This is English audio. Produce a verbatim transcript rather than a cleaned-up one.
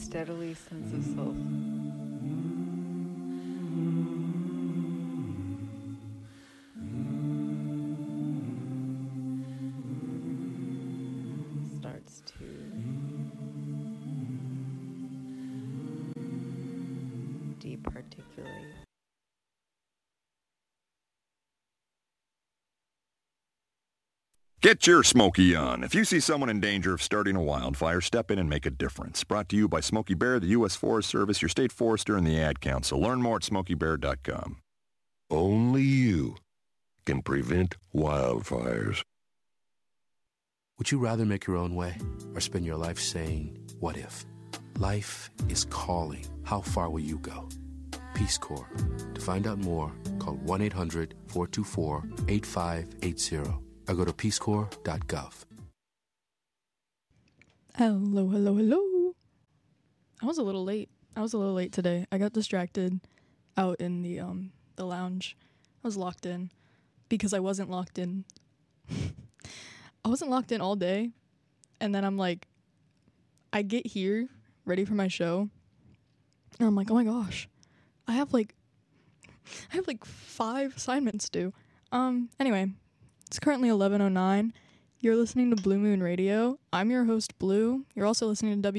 steadily sense of self. Starts to departiculate. Get your Smokey on. If you see someone in danger of starting a wildfire, step in and make a difference. Brought to you by Smokey Bear, the U S Forest Service, your state forester, and the Ad Council. Learn more at smokey bear dot com. Only you can prevent wildfires. Would you rather make your own way or spend your life saying, what if? Life is calling. How far will you go? Peace Corps. To find out more, call one eight hundred four two four eight five eight zero. Or go to peace corps dot gov. Hello, hello, hello. I was a little late. I was a little late today. I got distracted out in the um the lounge. I was locked in because I wasn't locked in. I wasn't locked in all day. And then I'm like, I get here ready for my show. And I'm like, oh my gosh. I have like I have like five assignments due. Um anyway, it's currently eleven oh nine. You're listening to Blue Moon Radio. I'm your host, Blue. You're also listening to W